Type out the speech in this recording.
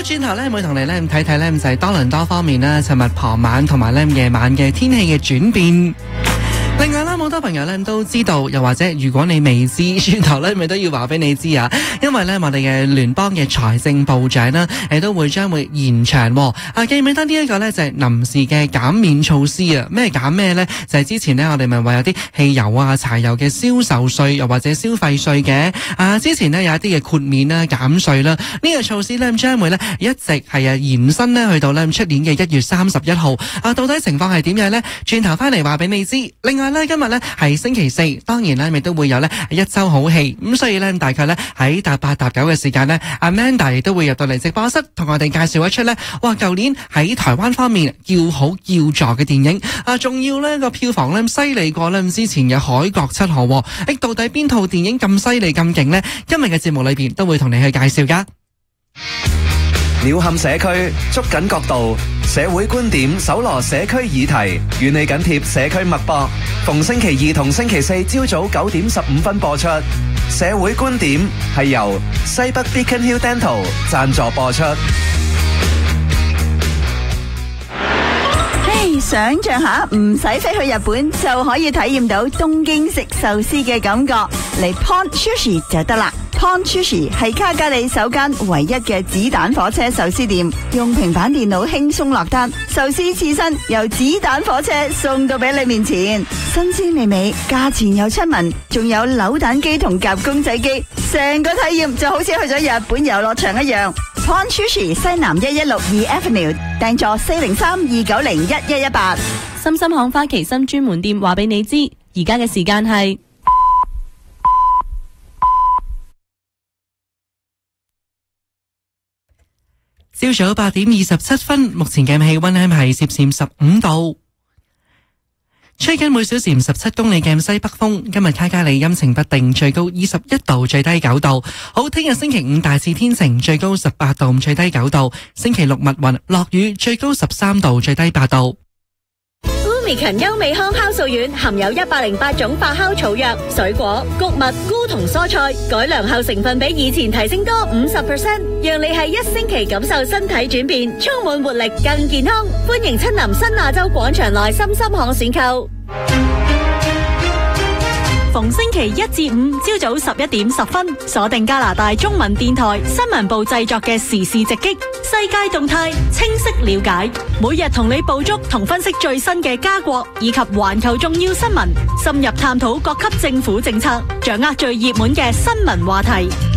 轉頭咧，會同你咧睇睇咧，就係多倫多方面啦，尋日傍晚同埋咧夜晚嘅天氣嘅轉變。另外啦，好多朋友咧都知道，又或者如果你未知，轉頭咧咪都要話俾你知啊。因為咧我哋嘅聯邦嘅財政部長啦，都會將會延長。記唔記得呢一個咧就係臨時嘅減免措施啊？咩減咩咧？就係之前咧我哋咪話有啲汽油啊、柴油嘅銷售稅又或者消費稅嘅之前咧有一啲嘅豁免啦、減稅啦，呢個措施咧將會咧一直係延伸咧去到咧出年嘅1月31號到底情況係點樣咧？轉頭翻嚟話俾你知。另外今日咧係星期四，當然咧亦都會有咧一周好戲，咁所以咧大概咧喺搭8搭9嘅時間咧，Amanda 亦都會入到嚟直播室，同我哋介紹一出咧，哇！舊年喺台灣方面叫好叫座嘅電影仲要咧個票房咧犀利過咧之前嘅《海角七號》到底邊套電影咁犀利咁勁呢？今日嘅節目裏邊都會同你去介紹噶。 鳥瞰社區，捉緊角度，社會觀點，搜羅社區議題，與你緊貼社區脈搏。逢星期二同星期四朝早9點15分播出。社會觀點係由西北 Beacon Hill Dental 贊助播出。 想象下，唔使飛去日本就可以體驗到東京食壽司嘅感覺，嚟 Pon Sushi 就得啦。Pon Sushi 係卡加里首間唯一嘅子彈火車壽司店，用平板電腦輕鬆落單，壽司刺身由子彈火車送到俾你面前，新鮮美味，價錢又親民，仲有扭蛋機同夾公仔機，成個體驗就好似去咗日本遊樂場一樣。Pon Sushi 西南1162 Avenue 訂座403-290-1118。 深深巷花旗參專門店話俾你知，而家嘅時間係朝早8點27分，目前嘅氣溫係攝氏15度。吹緊每小時17公里嘅西北風，今日卡加里陰晴不定，最高21度，最低9度。好，聽日星期五大致天晴，最高18度，最低9度。星期六密雲落雨，最高13度，最低8度。 Umi 優美康酵素丸含有108種發酵草藥、水果、穀物、菇同蔬菜，改良後成分比以前提升多50%，讓你喺1星期感受身體轉變，充滿活力，更健康。歡迎親臨新亞洲廣場內深深巷選購。 逢星期1至5朝早11點10分，鎖定加拿大中文電台新聞部製作嘅時事直擊，世界動態清晰了解，每日同你捕捉同分析最新嘅加國以及環球重要新聞，深入探討各級政府政策，掌握最熱門嘅新聞話題。